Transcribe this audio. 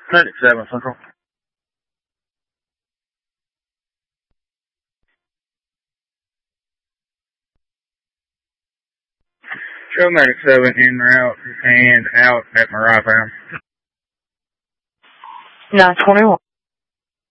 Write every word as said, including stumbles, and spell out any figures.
ninety-seven Central. Show ninety-seven en route and out at Mariah Farm. nine twenty-one.